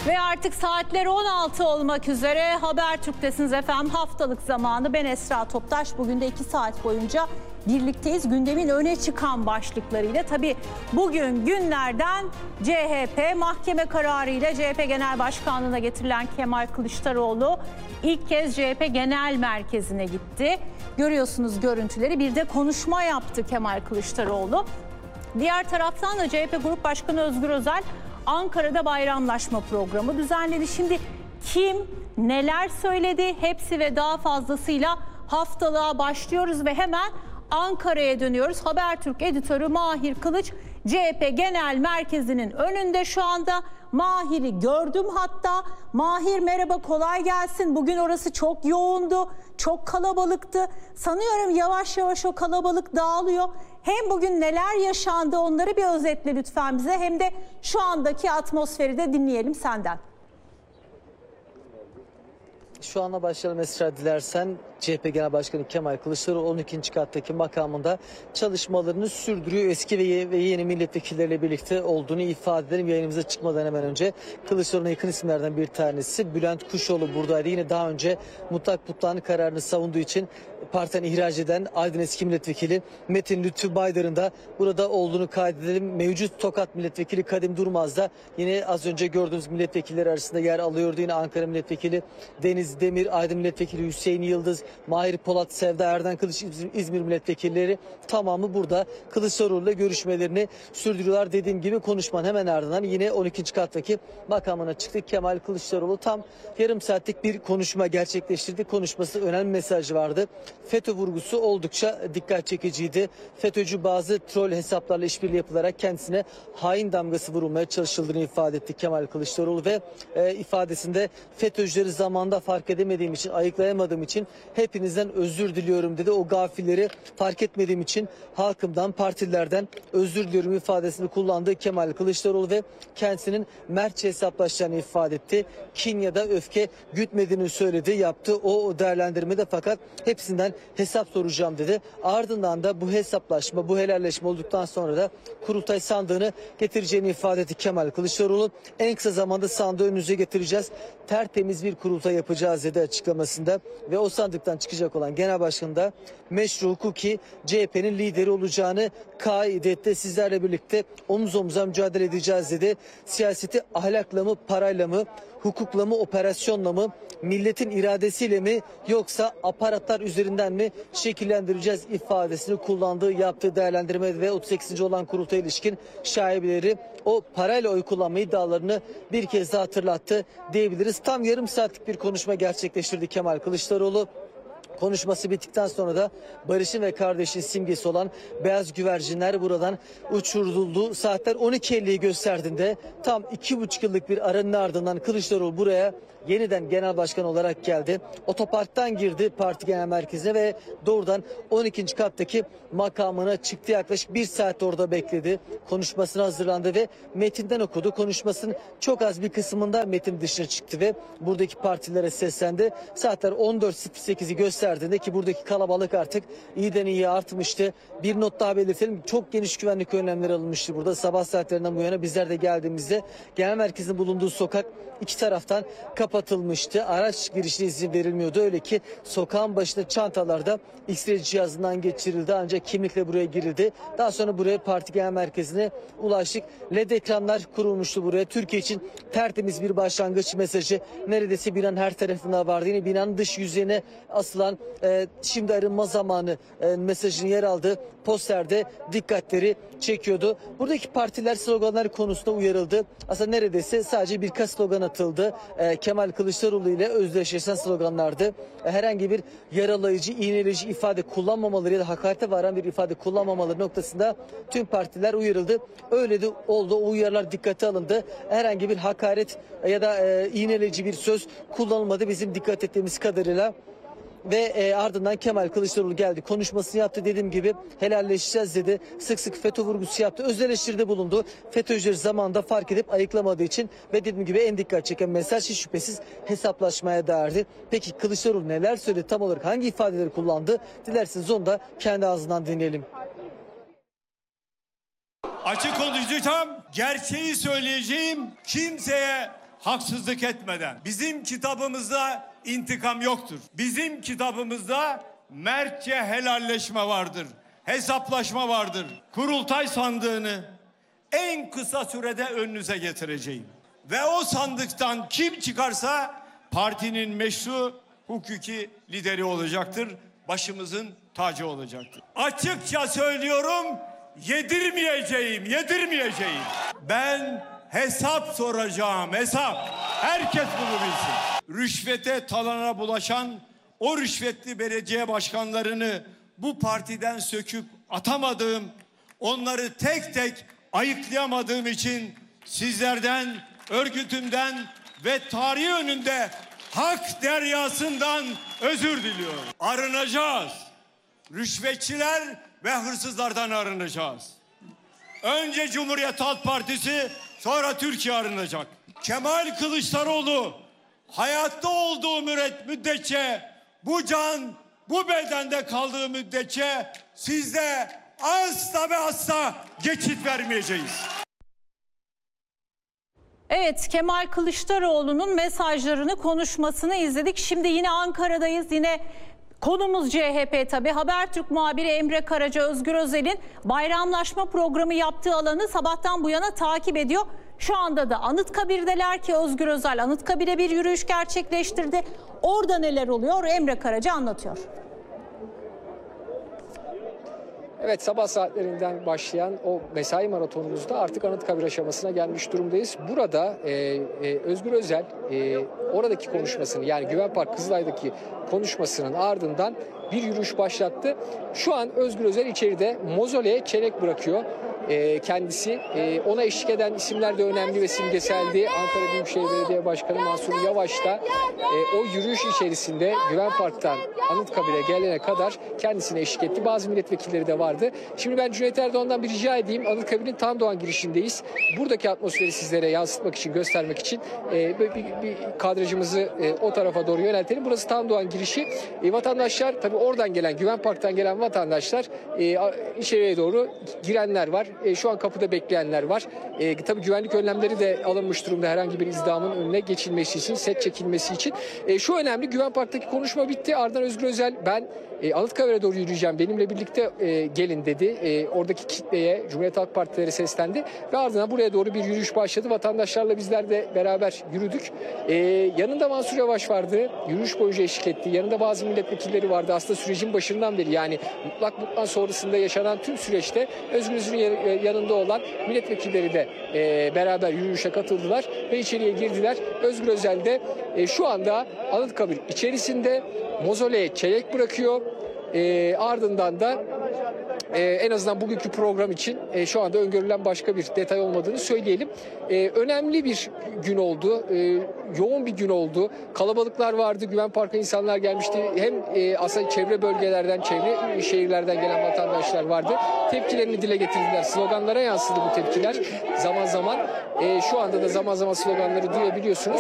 Ve artık saatler 16 olmak üzere Habertürk'tesiniz efendim. Haftalık zamanı, ben Esra Toptaş. Bugün de 2 saat boyunca birlikteyiz. Gündemin öne çıkan başlıklarıyla. Tabii bugün günlerden CHP mahkeme kararıyla CHP Genel Başkanlığı'na getirilen Kemal Kılıçdaroğlu ilk kez CHP Genel Merkezi'ne gitti. Görüyorsunuz görüntüleri. Bir de konuşma yaptı Kemal Kılıçdaroğlu. Diğer taraftan da CHP Grup Başkanı Özgür Özel Ankara'da bayramlaşma programı düzenledi. Şimdi kim neler söyledi, hepsi ve daha fazlasıyla haftalığa başlıyoruz ve hemen Ankara'ya dönüyoruz. Habertürk editörü Mahir Kılıç CHP Genel Merkezi'nin önünde şu anda. Mahir'i gördüm hatta. Mahir merhaba, kolay gelsin. Bugün orası çok yoğundu, çok kalabalıktı. Sanıyorum yavaş yavaş o kalabalık dağılıyor. Hem bugün neler yaşandı onları bir özetle lütfen bize, hem de şu andaki atmosferi de dinleyelim senden. Şu anda başlayalım Esra, dilersen. CHP Genel Başkanı Kemal Kılıçdaroğlu 12. kattaki makamında çalışmalarını sürdürüyor. Eski ve yeni milletvekilleriyle birlikte olduğunu ifade edelim. Yayınımıza çıkmadan hemen önce Kılıçdaroğlu'na yakın isimlerden bir tanesi Bülent Kuşoğlu buradaydı. Yine daha önce mutlak putlağın kararını savunduğu için partiden ihraç eden Aydın eski milletvekili Metin Lütfü Baydar'ın da burada olduğunu kaydedelim. Mevcut Tokat milletvekili Kadim Durmaz da yine az önce gördüğümüz milletvekilleri arasında yer alıyordu. Yine Ankara milletvekili Deniz Demir, Aydın milletvekili Hüseyin Yıldız, Mahir Polat, Sevda Erden Kılıç, İzmir milletvekilleri tamamı burada Kılıçdaroğlu'yla görüşmelerini sürdürüyorlar. Dediğim gibi konuşmanın hemen ardından yine 12. kattaki makamına çıktı. Kemal Kılıçdaroğlu tam yarım saatlik bir konuşma gerçekleştirdi. Konuşması önemli mesajı vardı. FETÖ vurgusu oldukça dikkat çekiciydi. FETÖ'cü bazı troll hesaplarla işbirliği yapılarak kendisine hain damgası vurulmaya çalışıldığını ifade etti Kemal Kılıçdaroğlu ve ifadesinde FETÖ'cüleri zamanda fark edemediğim için, ayıklayamadığım için hepinizden özür diliyorum dedi. O gafilleri fark etmediğim için halkımdan, partilerden özür diliyorum ifadesini kullandığı Kemal Kılıçdaroğlu ve kendisinin mertçe hesaplaşacağını ifade etti. Kin ya da öfke gütmediğini söyledi, yaptı o değerlendirmede, fakat hepsinden hesap soracağım dedi. Ardından da bu hesaplaşma, bu helalleşme olduktan sonra da kurultay sandığını getireceğini ifade etti Kemal Kılıçdaroğlu. En kısa zamanda sandığı önünüze getireceğiz. Tertemiz bir kurultay yapacağız dedi açıklamasında ve o sandıktan çıkacak olan genel başkan da meşru hukuki CHP'nin lideri olacağını kaydetti. Sizlerle birlikte omuz omuza mücadele edeceğiz dedi. Siyaseti ahlakla mı, parayla mı, hukukla mı, operasyonla mı, milletin iradesiyle mi, yoksa aparatlar üzerinden mi şekillendireceğiz ifadesini kullandığı, yaptığı değerlendirme ve 38. olan kurultaya ilişkin şaibeleri, o parayla oy kullanma iddialarını bir kez daha hatırlattı diyebiliriz. Tam yarım saatlik bir konuşma gerçekleştirdi Kemal Kılıçdaroğlu. Konuşması bittikten sonra da barışın ve kardeşin simgesi olan beyaz güvercinler buradan uçuruldu. Saatler 12.50'yi gösterdiğinde tam 2,5 yıllık bir aranın ardından Kılıçdaroğlu buraya yeniden genel başkan olarak geldi. Otoparktan girdi parti genel merkezine ve doğrudan 12. kattaki makamına çıktı. Yaklaşık 1 saat orada bekledi. Konuşmasına hazırlandı ve metinden okudu. Konuşmasının çok az bir kısmında metin dışına çıktı ve buradaki partilere seslendi. Saatler 14.08'i gösterdiğinde, ki buradaki kalabalık artık iyiden iyiye artmıştı. Bir not daha belirtelim. Çok geniş güvenlik önlemleri alınmıştı burada. Sabah saatlerinden bu yana bizler de geldiğimizde genel merkezin bulunduğu sokak iki taraftan kapatılmıştı. Araç girişine izin verilmiyordu. Öyle ki sokağın başında çantalarda X-ray cihazından geçirildi. Ancak kimlikle buraya girildi. Daha sonra buraya parti genel merkezine ulaştık. LED ekranlar kurulmuştu buraya. Türkiye için tertemiz bir başlangıç mesajı neredeyse binanın her tarafında vardı. Yine binanın dış yüzeyine asılan şimdi arınma zamanı mesajının yer aldığı posterde dikkatleri çekiyordu. Buradaki partiler sloganlar konusunda uyarıldı. Aslında neredeyse sadece birkaç slogan atıldı. Kemal Kılıçdaroğlu ile özdeşleşen sloganlardı. Herhangi bir yaralayıcı, iğneleyici ifade kullanmamaları ya da hakarete varan bir ifade kullanmamaları noktasında tüm partiler uyarıldı. Öyle de oldu. O uyarılar dikkate alındı. Herhangi bir hakaret ya da iğneleyici bir söz kullanılmadı bizim dikkat ettiğimiz kadarıyla. Ve ardından Kemal Kılıçdaroğlu geldi. Konuşmasını yaptı, dediğim gibi helalleşeceğiz dedi. Sık sık FETÖ vurgusu yaptı. Öz eleştiride bulundu. FETÖ'cüleri zamanında fark edip ayıklamadığı için ve dediğim gibi en dikkat çeken mesaj hiç şüphesiz hesaplaşmaya dairdi. Peki Kılıçdaroğlu neler söyledi? Tam olarak hangi ifadeleri kullandı? Dilerseniz onu da kendi ağzından dinleyelim. Açık konuşacağım, gerçeği söyleyeceğim, kimseye haksızlık etmeden. Bizim kitabımızda intikam yoktur. Bizim kitabımızda mertçe helalleşme vardır. Hesaplaşma vardır. Kurultay sandığını en kısa sürede önünüze getireceğim. Ve o sandıktan kim çıkarsa partinin meşru hukuki lideri olacaktır. Başımızın tacı olacaktır. Açıkça söylüyorum, yedirmeyeceğim. Ben hesap soracağım, hesap. Herkes bunu bilsin. Rüşvete, talana bulaşan o rüşvetli belediye başkanlarını bu partiden söküp atamadığım, onları tek tek ayıklayamadığım için sizlerden, örgütümden ve tarihi önünde hak deryasından özür diliyorum. Arınacağız. Rüşvetçiler ve hırsızlardan arınacağız. Önce Cumhuriyet Halk Partisi, sonra Türkiye arınacak. Kemal Kılıçdaroğlu hayatta olduğu müddetçe, bu can bu bedende kaldığı müddetçe sizde asla ve asla geçit vermeyeceğiz. Evet, Kemal Kılıçdaroğlu'nun mesajlarını, konuşmasını izledik. Şimdi yine Ankara'dayız. Yine konumuz CHP tabii. Habertürk muhabiri Emre Karaca, Özgür Özel'in bayramlaşma programı yaptığı alanı sabahtan bu yana takip ediyor. Şu anda da Anıtkabir'deler ki Özgür Özel Anıtkabir'e bir yürüyüş gerçekleştirdi. Orada neler oluyor? Emre Karaca anlatıyor. Evet, sabah saatlerinden başlayan o mesai maratonumuzda artık Anıtkabir aşamasına gelmiş durumdayız. Burada Özgür Özel oradaki konuşmasını, yani Güven Park Kızılay'daki konuşmasının ardından bir yürüyüş başlattı. Şu an Özgür Özel içeride mozoleye çelenk bırakıyor. Kendisi ona eşlik eden isimler de önemli ve simgeseldi. Ankara Büyükşehir Belediye Başkanı Mansur Yavaş da o yürüyüş içerisinde Güven Park'tan Anıtkabir'e gelene kadar kendisine eşlik etti. Bazı milletvekilleri de vardı. Şimdi ben Cüneyt Erdoğan'dan bir rica edeyim. Anıtkabir'in tam doğan girişindeyiz. Buradaki atmosferi sizlere yansıtmak için, göstermek için bir kadrajımızı o tarafa doğru yöneltelim. Burası tam doğan girişi. Vatandaşlar, tabii oradan gelen, Güven Park'tan gelen vatandaşlar, içeriye doğru girenler var. Şu an kapıda bekleyenler var. Tabii güvenlik önlemleri de alınmış durumda herhangi bir izdamın önüne geçilmesi için, set çekilmesi için. Şu önemli, Güven Park'taki konuşma bitti. Ardından Özgür Özel, ben Anıtkabir'e doğru yürüyeceğim, benimle birlikte gelin dedi. Oradaki kitleye, Cumhuriyet Halk Partileri seslendi ve ardından buraya doğru bir yürüyüş başladı. Vatandaşlarla bizler de beraber yürüdük. Yanında Mansur Yavaş vardı. Yürüyüş boyunca eşlik etti. Yanında bazı milletvekilleri vardı. Aslında sürecin başından beri, yani mutlak mutlan sonrasında yaşanan tüm süreçte Özgür Özel'in yanında olan milletvekilleri de beraber yürüyüşe katıldılar ve içeriye girdiler. Özgür Özel de şu anda Anıtkabir içerisinde mozoleye çelenk bırakıyor. Ardından da en azından bugünkü program için şu anda öngörülen başka bir detay olmadığını söyleyelim. Önemli bir gün oldu. Yoğun bir gün oldu. Kalabalıklar vardı. Güven Park'a insanlar gelmişti. Hem aslında çevre bölgelerden, çevre şehirlerden gelen vatandaşlar vardı. Tepkilerini dile getirdiler. Sloganlara yansıdı bu tepkiler. Zaman zaman şu anda da zaman zaman sloganları duyabiliyorsunuz.